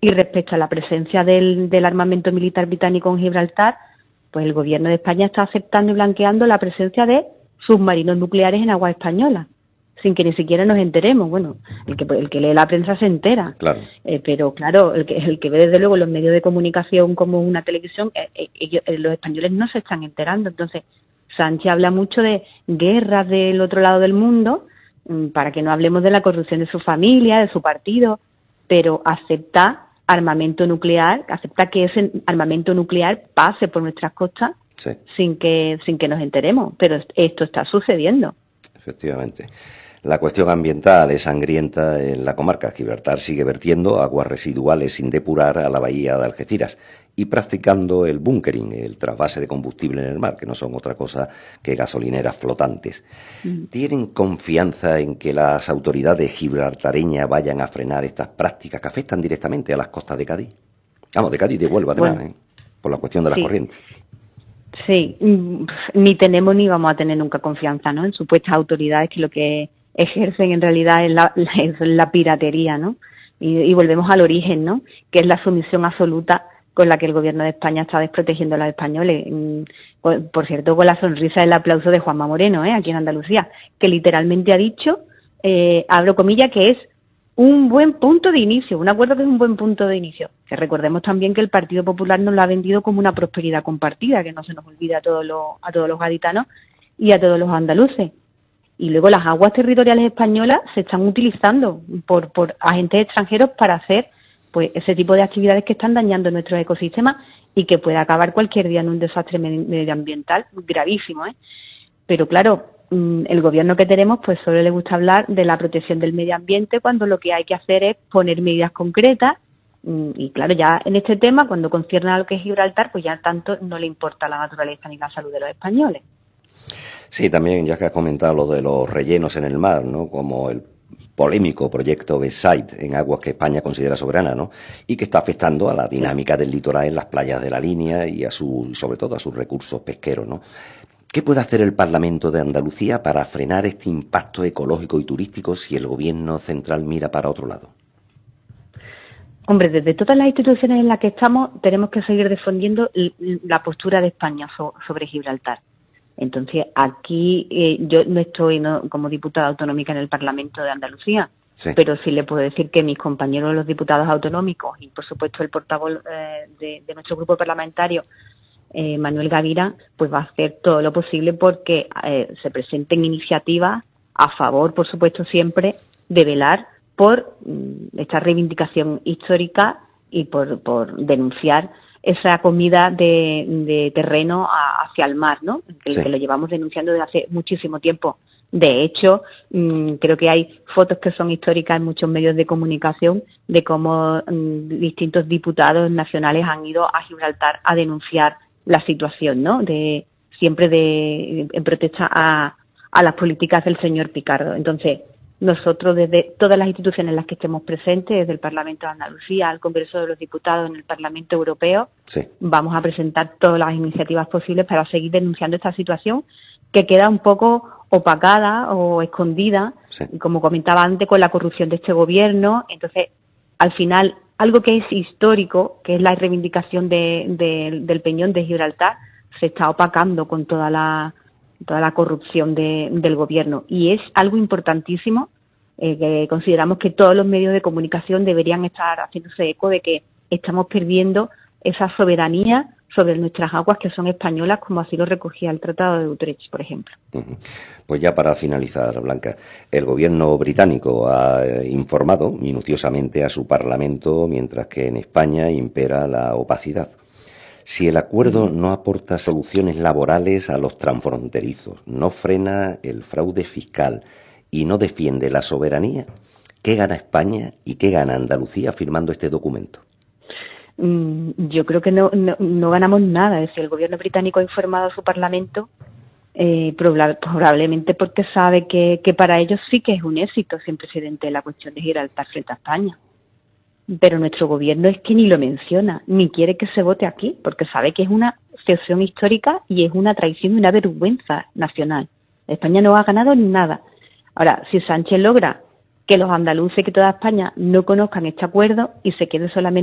Y respecto a la presencia del armamento militar británico en Gibraltar, pues el gobierno de España está aceptando y blanqueando la presencia de submarinos nucleares en aguas españolas, sin que ni siquiera nos enteremos. Bueno, el que lee la prensa se entera. Claro. Pero claro, el que ve desde luego los medios de comunicación como una televisión, los españoles no se están enterando. Entonces, Sánchez habla mucho de guerras del otro lado del mundo, para que no hablemos de la corrupción de su familia, de su partido, pero acepta armamento nuclear, acepta que ese armamento nuclear pase por nuestras costas, sí, sin que nos enteremos. Pero esto está sucediendo. Efectivamente. La cuestión ambiental es sangrienta en la comarca. Gibraltar sigue vertiendo aguas residuales sin depurar a la bahía de Algeciras y practicando el bunkering, el trasvase de combustible en el mar, que no son otra cosa que gasolineras flotantes. ¿Tienen confianza en que las autoridades gibraltareñas vayan a frenar estas prácticas que afectan directamente a las costas de Cádiz? Vamos, de Cádiz y de Huelva, además, bueno, por la cuestión de las corrientes. Sí, ni tenemos ni vamos a tener nunca confianza, ¿no?, en supuestas autoridades que lo que ejercen en realidad es la piratería, ¿no? Y volvemos al origen, ¿no?, que es la sumisión absoluta con la que el gobierno de España está desprotegiendo a los españoles. Por cierto, con la sonrisa del aplauso de Juanma Moreno, aquí en Andalucía, que literalmente ha dicho, abro comillas, que es un buen punto de inicio, un acuerdo que es un buen punto de inicio. Que recordemos también que el Partido Popular nos lo ha vendido como una prosperidad compartida, que no se nos olvide a todos los gaditanos y a todos los andaluces. Y luego las aguas territoriales españolas se están utilizando por agentes extranjeros para hacer pues ese tipo de actividades que están dañando nuestros ecosistemas y que puede acabar cualquier día en un desastre medioambiental gravísimo, Pero claro, el gobierno que tenemos pues solo le gusta hablar de la protección del medio ambiente cuando lo que hay que hacer es poner medidas concretas. Y claro, ya en este tema, cuando concierne a lo que es Gibraltar, pues ya tanto no le importa la naturaleza ni la salud de los españoles. Sí, también, ya que has comentado lo de los rellenos en el mar, ¿no?, como el polémico proyecto Bayside en aguas que España considera soberana, ¿no?, y que está afectando a la dinámica del litoral en las playas de la línea y sobre todo a sus recursos pesqueros, ¿no? ¿Qué puede hacer el Parlamento de Andalucía para frenar este impacto ecológico y turístico si el gobierno central mira para otro lado? Hombre, desde todas las instituciones en las que estamos tenemos que seguir defendiendo la postura de España sobre Gibraltar. Entonces, aquí yo no estoy como diputada autonómica en el Parlamento de Andalucía, sí, pero sí le puedo decir que mis compañeros los diputados autonómicos y, por supuesto, el portavoz de nuestro grupo parlamentario, Manuel Gavira, pues va a hacer todo lo posible porque se presenten iniciativas a favor, por supuesto, siempre de velar por esta reivindicación histórica y por denunciar esa comida de terreno hacia el mar, ¿no?, que lo llevamos denunciando desde hace muchísimo tiempo. De hecho, creo que hay fotos que son históricas en muchos medios de comunicación de cómo distintos diputados nacionales han ido a Gibraltar a denunciar la situación, ¿no?, en protesta a las políticas del señor Picardo. Entonces, nosotros desde todas las instituciones en las que estemos presentes, desde el Parlamento de Andalucía al Congreso de los Diputados, en el Parlamento Europeo, vamos a presentar todas las iniciativas posibles para seguir denunciando esta situación que queda un poco opacada o escondida, como comentaba antes, con la corrupción de este gobierno. Entonces, al final, algo que es histórico, que es la reivindicación del Peñón de Gibraltar, se está opacando con toda la corrupción del gobierno. Y es algo importantísimo, que consideramos que todos los medios de comunicación deberían estar haciéndose eco de que estamos perdiendo esa soberanía sobre nuestras aguas que son españolas, como así lo recogía el Tratado de Utrecht, por ejemplo. Pues ya para finalizar, Blanca, el gobierno británico ha informado minuciosamente a su Parlamento, mientras que en España impera la opacidad. Si el acuerdo no aporta soluciones laborales a los transfronterizos, no frena el fraude fiscal y no defiende la soberanía, ¿qué gana España y qué gana Andalucía firmando este documento? Yo creo que no ganamos nada. Es decir, el gobierno británico ha informado a su Parlamento probablemente porque sabe que para ellos sí que es un éxito ser presidente de la cuestión de Gibraltar frente a España. Pero nuestro gobierno es que ni lo menciona, ni quiere que se vote aquí, porque sabe que es una cesión histórica y es una traición y una vergüenza nacional. España no ha ganado nada. Ahora, si Sánchez logra que los andaluces, que toda España no conozcan este acuerdo y se quede solamente